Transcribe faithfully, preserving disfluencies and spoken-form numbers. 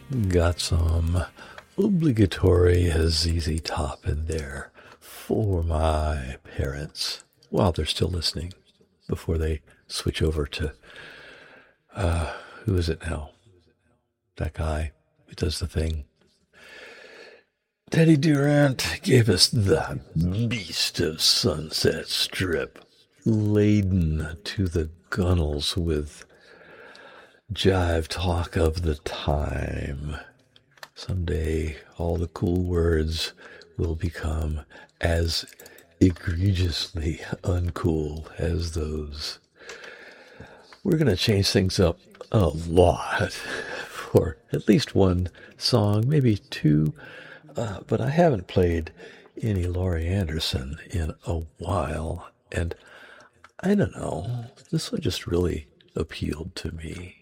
got some obligatory Z Z Top in there for my parents while they're still listening before they switch over to, uh, who is it now? That guy who does the thing. Teddy Durant gave us the Beast of Sunset Strip, laden to the gunnels with jive talk of the time. Someday all the cool words will become as egregiously uncool as those. We're going to change things up a lot for at least one song, maybe two, uh, but I haven't played any Laurie Anderson in a while, and I don't know, this one just really appealed to me.